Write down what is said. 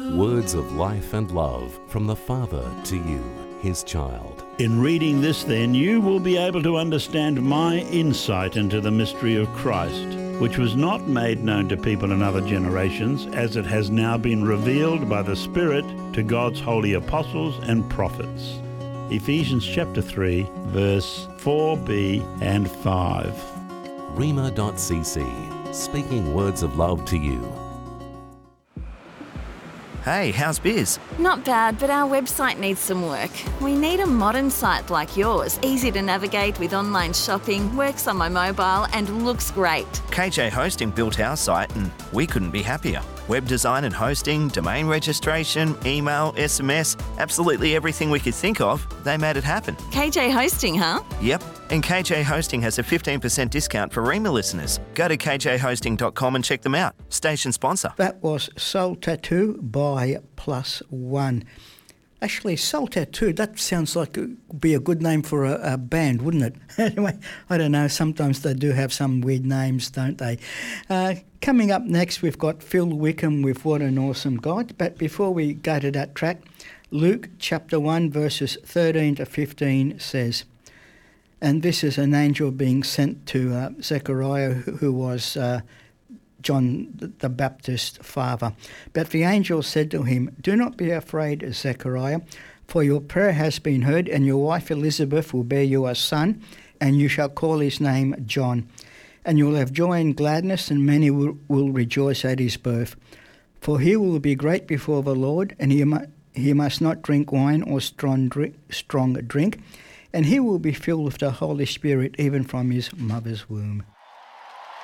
Words of life and love from the Father to you, His child. In reading this then, you will be able to understand my insight into the mystery of Christ, which was not made known to people in other generations, as it has now been revealed by the Spirit to God's holy apostles and prophets. Ephesians chapter 3, verse 4b and 5. Rhema.cc, speaking words of love to you. Hey, how's biz? Not bad, but our website needs some work. We need a modern site like yours, easy to navigate with online shopping, works on my mobile and looks great. KJ Hosting built our site and we couldn't be happier. Web design and hosting, domain registration, email, SMS, absolutely everything we could think of, they made it happen. KJ Hosting, huh? Yep, and KJ Hosting has a 15% discount for Rhema listeners. Go to kjhosting.com and check them out. Station sponsor. That was Soul Tattoo by Plus One. Actually, Soul Tattoo, that sounds like it would be a good name for a band, wouldn't it? Anyway, I don't know, sometimes they do have some weird names, don't they? Coming up next, we've got Phil Wickham with What an Awesome God. But before we go to that track, Luke chapter 1, verses 13 to 15 says, and this is an angel being sent to Zechariah, who was John the Baptist's father. But the angel said to him, do not be afraid, Zechariah, for your prayer has been heard, and your wife Elizabeth will bear you a son, and you shall call his name John. And you will have joy and gladness, and many will rejoice at his birth. For he will be great before the Lord, and he must not drink wine or strong drink, and he will be filled with the Holy Spirit even from his mother's womb.